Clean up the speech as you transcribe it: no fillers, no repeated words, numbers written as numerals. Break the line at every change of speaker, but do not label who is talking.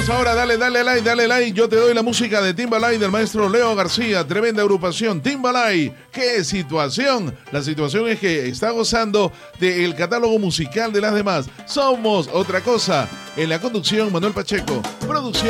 Ahora dale like, yo te doy la música de Timbalay del maestro Leo García, tremenda agrupación, Timbalay. ¡Qué situación! La situación es que está gozando del catálogo musical de las demás. Somos otra cosa. En la conducción, Manuel Pacheco, producción